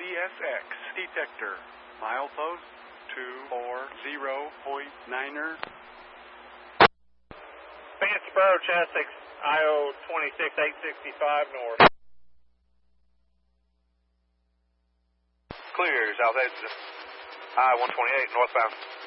CSX detector. Milepost 240.9er. Fancy approach, Essex, IO 26865 north. Clear, South Edge, I-128 northbound.